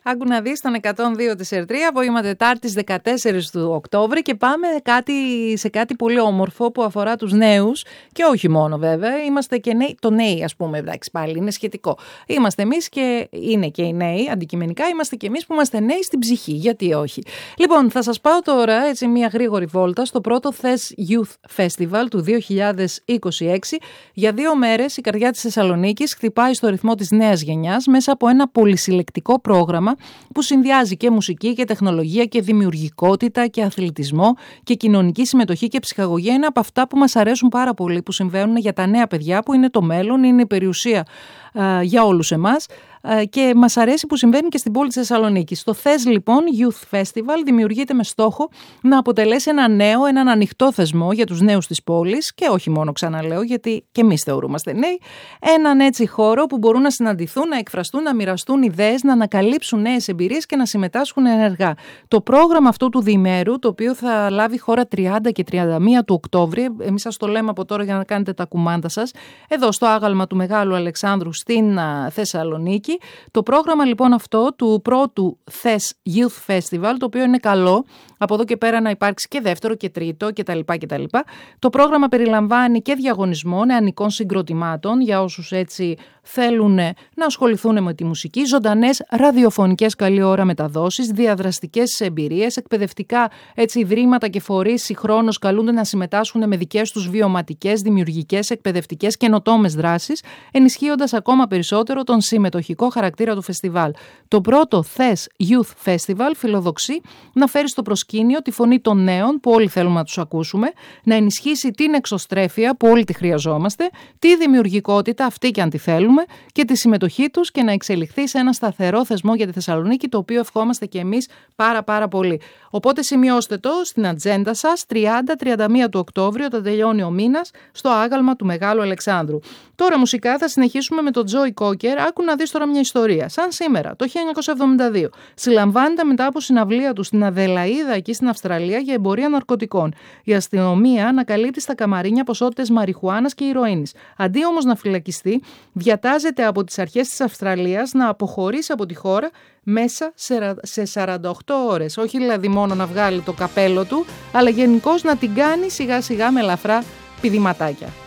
Άκου να δεις τον 102 της Ερτρία, απόγευμα Τετάρτης 14 του Οκτώβρη, και πάμε σε κάτι πολύ όμορφο που αφορά τους νέους και όχι μόνο βέβαια. Είμαστε και νέοι, το νέοι ας πούμε, εντάξει πάλι είναι σχετικό. Είμαστε εμείς και είναι και οι νέοι, αντικειμενικά είμαστε και εμείς που είμαστε νέοι στην ψυχή, γιατί όχι. Λοιπόν, θα σας πάω τώρα έτσι μια γρήγορη βόλτα στο πρώτο Thess Youth Festival του 2026. Για 2 μέρες η καρδιά της Θεσσαλονίκης χτυπάει στο ρυθμό της νέας γενιάς μέσα από ένα πολυσυλλεκτικό πρόγραμμα που συνδυάζει και μουσική και τεχνολογία και δημιουργικότητα και αθλητισμό και κοινωνική συμμετοχή και ψυχαγωγία. Είναι από αυτά που μας αρέσουν πάρα πολύ, που συμβαίνουν για τα νέα παιδιά, που είναι το μέλλον, είναι η περιουσία για όλους εμάς, και μας αρέσει που συμβαίνει και στην πόλη της Θεσσαλονίκης. Το Thess λοιπόν Youth Festival δημιουργείται με στόχο να αποτελέσει έναν ανοιχτό θεσμό για τους νέους της πόλης, και όχι μόνο, ξαναλέω, γιατί και εμείς θεωρούμαστε νέοι, έναν έτσι χώρο που μπορούν να συναντηθούν, να εκφραστούν, να μοιραστούν ιδέες, να ανακαλύψουν νέες εμπειρίες και να συμμετάσχουν ενεργά. Το πρόγραμμα αυτού του διημέρου, το οποίο θα λάβει χώρα 30 και 31 του Οκτώβρη, εμείς σας το λέμε από τώρα για να κάνετε τα κουμάντα σας, εδώ στο άγαλμα του Μεγάλου Αλεξάνδρου στην Θεσσαλονίκη. Το πρόγραμμα λοιπόν αυτό του πρώτου Thess Youth Festival, το οποίο είναι καλό, από εδώ και πέρα να υπάρξει και δεύτερο και τρίτο κτλ. Το πρόγραμμα περιλαμβάνει και διαγωνισμό νεανικών συγκροτημάτων για όσους έτσι θέλουν να ασχοληθούν με τη μουσική, ζωντανές ραδιοφωνικές καλή ώρα μεταδόσεις, διαδραστικές εμπειρίες, εκπαιδευτικά έτσι ιδρύματα και φορείς συγχρόνως καλούνται να συμμετάσχουν με δικές τους βιωματικές, δημιουργικές, εκπαιδευτικές καινοτόμες δράσεις, ενισχύοντας ακόμα περισσότερο τον συμμετοχικό χαρακτήρα του φεστιβάλ. Το πρώτο Thess Youth Festival φιλοδοξεί να φέρει στο προσκήνιο τη φωνή των νέων που όλοι θέλουμε να τους ακούσουμε, να ενισχύσει την εξωστρέφεια που όλοι τη χρειαζόμαστε, τη δημιουργικότητα αυτή και αν τη θέλουμε, και τη συμμετοχή τους, και να εξελιχθεί σε ένα σταθερό θεσμό για τη Θεσσαλονίκη, το οποίο ευχόμαστε και εμείς πάρα πολύ. Οπότε σημειώστε το στην ατζέντα σας, 30-31 του Οκτώβρη, όταν τελειώνει ο μήνας, στο άγαλμα του Μεγάλου Αλεξάνδρου. Τώρα μουσικά θα συνεχίσουμε με τον Joey Cocker. Άκου να δεις τώρα μια ιστορία. Σαν σήμερα, το 1972, συλλαμβάνεται μετά από συναυλία του στην Αδελαΐδα, εκεί στην Αυστραλία, για εμπορία ναρκωτικών. Η αστυνομία ανακαλύπτει στα καμαρίνια ποσότητες μαριχουάνας και ηρωίνης. Αντί όμως να φυλακιστεί, διατάζεται από τις αρχές της Αυστραλίας να αποχωρήσει από τη χώρα μέσα σε 48 ώρες. Όχι δηλαδή μόνο να βγάλει το καπέλο του, αλλά γενικώς να την κάνει σιγά σιγά με ελαφρά πηδηματάκια.